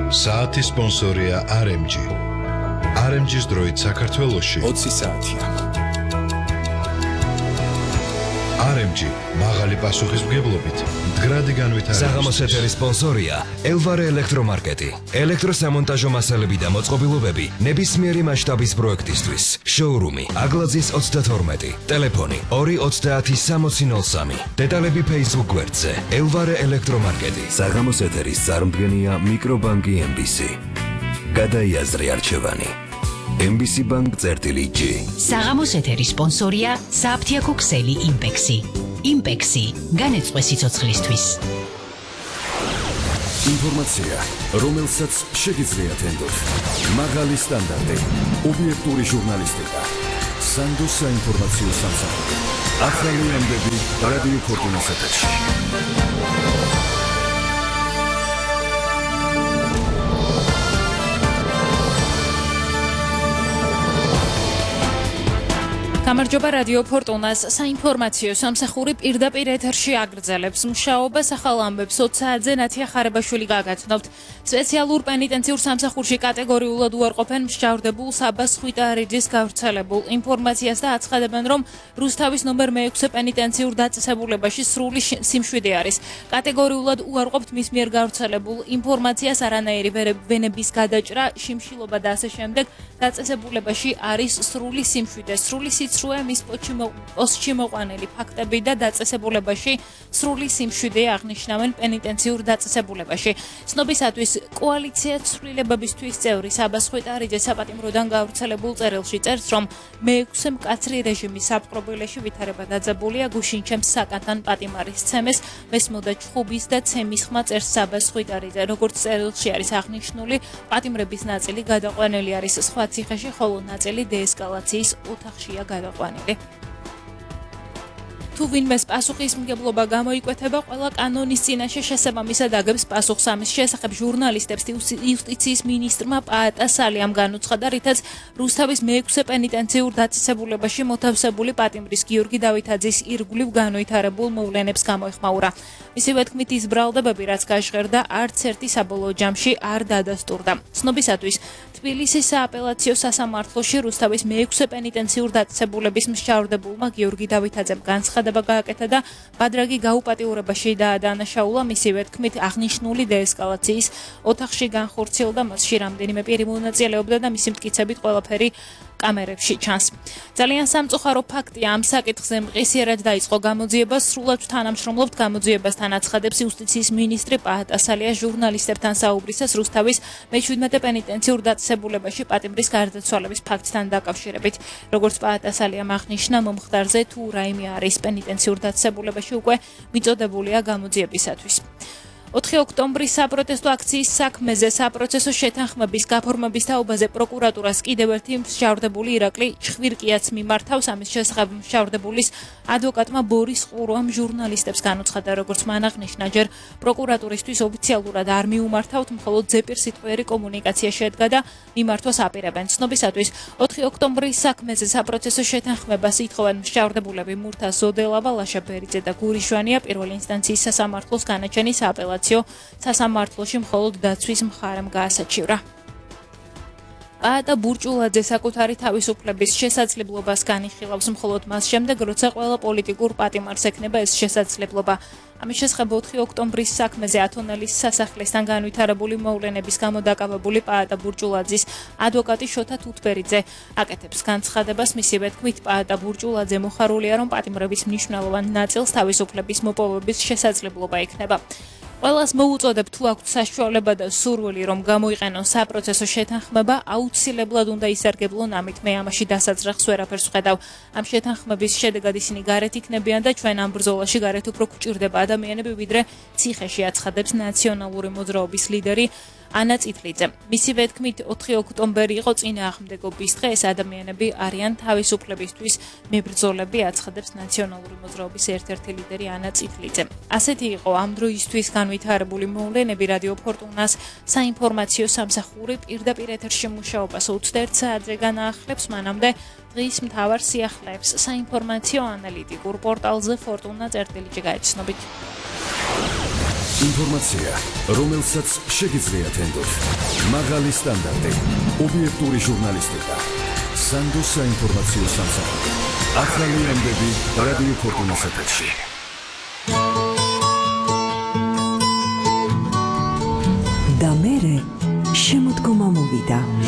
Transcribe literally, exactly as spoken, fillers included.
საათის სპონსორია არ ემ ჯი. არ ემ ჯის დროით საქართველოში ოცი საათია. არ ემ ჯი მაღალი პასუხისმგებლობით მდგრადი განვითარების. საღამოს ეთერის სპონსორია ელვარე ელექტრომარკეტი. ელექტროსამონტაჟო მასალები და მოწყობილობები ნებისმიერი მასშტაბის პროექტისთვის. შოურუმი აგლაძის ოცდათორმეტი. ტელეფონი ორი ოცდაათი სამოცი ნოლ სამი. დეტალები Facebook გვერდზე ელვარე ელექტრომარკეტი. საღამოს ეთერის წარმდგენია მიკრობანკი ემ ბი სი. გადაიაზრე არჩევანი. ემ ბი სი Bank წერტილი ჯი. საღამოს ეთერის სპონსორია საფთიაქო ქსელი იმპექსი. იმპექსი განეწყვე სიცოცხლისთვის. ინფორმაცია, რომელსაც შეგიძლიათ ენდოთ. მაღალი სტანდარტი, ობიექტური ჟურნალისტიკა. სანდოს საინფორმაციო სამსახური. ახალი ამბები რადიო ფორტუნას ეთერში. გამარჯობა რადიო ფორტუნას საინფორმაციო სამსახური პირდაპირ ეთერში აგრძელებს მუშაობას ახალ ამბებს ოც საათზე ნათია ხარებაშვილი გაგაცნობთ. სპეციალურ პენიტენციურ სამსახურში კატეგორიულად უარყოფენ მსჯავრდებულ საბას ხვიტარიძის გავრცელებულ ინფორმაციას და აცხადებენ, რომ რუსთავის ნომერ მეექვსე პენიტენციურ დაწესებულებაში სრული სიმშვიდე არის. კატეგორიულად უარყოფთ მის მიერ გავრცელებულ ინფორმაციას, არანაირი ვენების გადაჭრა, შიმშილობა და ასე შემდეგ. დაწესებულებაში არის სრული სიმშვიდე, სრული სიცრუე, მის პოსტში მოყვანილი ფაქტები და დაწესებულებაში სრული სიმშვიდე აღნიშნავენ პენიტენციურ დაწესებულებაში. ცნობისათვის კოალიცია ცვლილებებისთვის წევრი საბას ხვიტარიძე საპატიმროდან გავრცელებულ წერილში წერს, რომ მეექვსე მკაცრი რეჟიმის საპყრობილეში ვითარება დაძაბულია გუშინჩემს საკანთან პატიმარის ცემეს, მესმოდა ჩხუბის და ცემის ხმა წერს საბას ხვიტარიძე. როგორც წერილში არის აღნიშნული, პატიმრების ნაწილი გადაყვანილი არის სხვა ციხეში, ხოლო ნაწილი დეესკალაციის ოთახშია გადაყვანილი. თუ ვინმეს პასუხისმგებლობა გამოიკვეთება, ყველა კანონის წინაშე შესაბამისად აგებს პასუხს. ამის შესახებ ჟურნალისტებს იუსტიციის მინისტრმა პაატა სალიამ განუცხადა, რითაც რუსთავის მეექვსე პენიტენციურ დაწესებულებაში მოთავსებული პატიმრის გიორგი დავითაძის ირგვლივ განვითარებულ მოვლენებს გამოეხმაურა. მისივე თქმით, ის ბრალდებები, რაც გაჟღერდა, არც ერთი საბოლოო ჯამში არ დადასტურდა. ცნობისათვის თბილისის სააპელაციო სასამართლოში რუსთავის მეექვსე პენიტენციურ დაწესებულების მსჯავრდებულმა გიორგი დავითაძემ განცხადება გააკეთა და ბადრაგი გაუპატიურებაში დაადანაშაულა. მისივე თქმით, აღნიშნული დეესკალაციის ოთახში განხორციელდა, მასში რამდენიმე პირი მონაწილეობდა და მისი მტკიცებით ყველაფერი კამერებში ჩანს. ძალიან სამწუხარო ფაქტია, ამ საკითხზე მყისიერად დაიწყო გამოძიება, სრულად თანამშრომლობთ გამოძიებასთან, აცხადებს იუსტიციის მინისტრი პაატა სალია ჟურნალისტებთან საუბრისას რუსთავის მეჩვიდმეტე პენიტენციურ დაწესებულებაში პატიმრის გარდაცვალების ფაქტთან დაკავშირებით. როგორც პაატა სალიამ აღნიშნა, მომხდარზე თუ რაიმე არის პენიტენციურ დაწესებულებაში უკვე მიწოდებულია გამოძიებისათვის. ოთხი ოქტომბრის საპროტესტო აქციის საქმეზე საპროცესო შეთანხმების გაფორმების თაობაზე პროკურატურას კიდევ ერთი მსჯავრდებული ირაკლი ჩხვირკიაც მიმართავს. ამის შესახებ მსჯავრდებულის ადვოკატმა ბორის ყურვამ ჟურნალისტებს განუცხადა, როგორც მან აღნიშნა, ჯერ პროკურატურისთვის ოფიციალურად არ მიუმართავთ, მხოლოდ ზეპირსიტყვიერი კომუნიკაცია შედგა და მიმართვას აპირებენ. ცნობისათვის ოთხი ოქტომბრის საქმეზე საპროცესო შეთანხმებას ითხოვენ მსჯავრდებულები მურთა ზოდელავა, ლაშა ბერიძე და გურიშვანია. პირველი ინსტანციის სასამართლოს განაჩენი სააპელაციო სასამართლოში მხოლოდ დაცვის მხარემ გაასაჩივრა. პაატა ბურჭულაძე საკუთარი თავისუფლების შესაძლებლობას განიხილავს მხოლოდ მას შემდეგ, როცა ყველა პოლიტიკურ პატიმარს ექნება ეს შესაძლებლობა. ამის შესახებ ოთხი ოქტომბრის საქმეზე ათონელის სასახლესთან განვითარებული მოვლენების გამო დაკავებული პაატა ბურჭულაძის ადვოკატი შოთა თუთბერიძე აკეთებს განცხადებას. მისივე თქმით, პაატა ბურჭულაძე მოხარულია, რომ პატიმრების მნიშვნელოვან ნაწილს თავისუფლების მოპოვების შესაძლებლობა ექნება. ყველას მოუწოდებ, თუ აქვთ საშუალება და სურვილი, რომ გამოიყენონ საპროცესო შეთანხმება, აუცილებლად უნდა ისარგებლონ ამით. მე ამაში დასაძრახს ვერაფერს ვხედავ. ამ შეთანხმების შედეგად ისინი გარეთ იქნებიან და ჩვენ ამ ბრძოლაში გარეთ უფრო გვჭირდება ადამიანები, ვიდრე ციხეში, აცხადებს ნაციონალური მოძრაობის ლიდერი ანა წითლიძე. მისივე თქმით, ოთხი ოქტომბერი იყო წინააღმდეგობის დღე, ეს ადამიანები არიან თავისუფლებისთვის მებრძოლები, აცხადებს ნაციონალური მოძრაობის ერთ-ერთი ლიდერი ანა წითლიძე. ასეთი იყო ამ დროისთვის განვითარებული მოვლენები. რადიო ფორტუნას საინფორმაციო სამსახური პირდაპირ ეთერში მუშაობას ოცდაერთ საათზე განაახლებს. მანამდე დღის მთავარ სიახლეებს საინფორმაციო ანალიტიკურ პორტალზე ფორტუნა წერტილი გაიცნობით. ინფორმაცია, რომელსაც შეგიძლიათ ენდოთ. მაღალი სტანდარტი, ობიექტური ჟურნალისტიკა. სანდო საინფორმაციო სამსახური. ახალი ამბები რადიო ფორტუნას ეთერში. და მერე შემოდგომა მოვიდა.